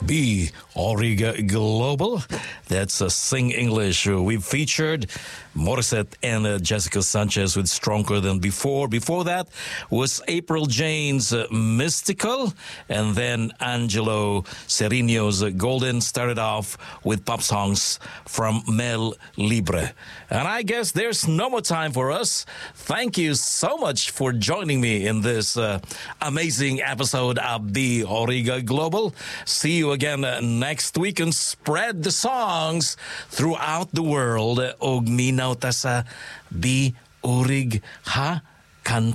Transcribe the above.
B. Origa Global. That's Sing English. We've featured Morissette and Jessica Sanchez with Stronger Than Before. Before that was April Jane's Mystical. And then Angelo Serino's Golden started off with pop songs from Mel Libre. And I guess there's no more time for us. Thank you so much for joining me in this amazing episode of the Origa Global. See you again next week and spread the songs throughout the world. Og minaw ta sa Bi Orig Ha Kanta.